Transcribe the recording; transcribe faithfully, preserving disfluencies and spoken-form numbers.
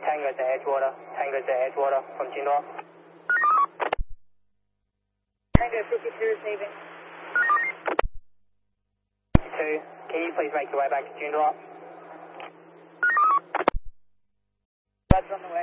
Tango to Edgewater. Tango to Edgewater from Joondalup. Tango fifty-two receiving. Two, can you please make your way back to Joondalup? That's on the way.